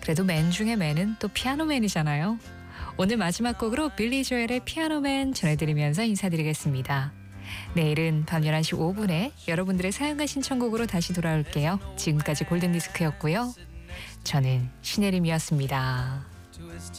그래도 맨 중에 맨은 또 피아노맨이잖아요. 오늘 마지막 곡으로 빌리 조엘의 피아노맨 전해드리면서 인사드리겠습니다. 내일은 밤 11시 5분에 여러분들의 사연과 신청곡으로 다시 돌아올게요. 지금까지 골든디스크였고요. 저는 신혜림이었습니다.